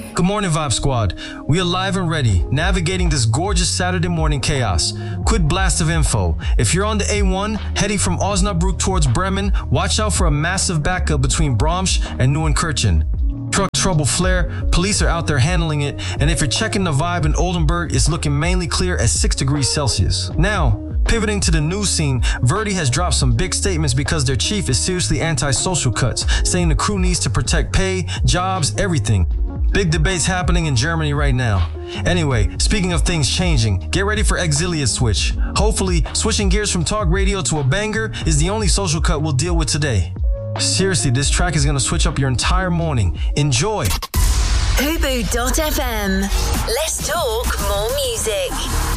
Good morning, Vibe Squad. We are live and ready, navigating this gorgeous Saturday morning chaos. Quick blast of info. If you're on the A1, heading from Osnabrück towards Bremen, watch out for a massive backup between Bromsch and Neunkirchen. Truck trouble flare, police are out there handling it, and if you're checking the vibe in Oldenburg, it's looking mainly clear at 6 degrees Celsius. Now, pivoting to the news scene, Verdi has dropped some big statements because their chief is seriously anti-social cuts, saying the crew needs to protect pay, jobs, everything. Big debates happening in Germany right now. Anyway, speaking of things changing, get ready for Exilia's switch. Hopefully, switching gears from talk radio to a banger is the only social cut we'll deal with today. Seriously, this track is gonna switch up your entire morning. Enjoy! Hubu.fm. Let's talk more music.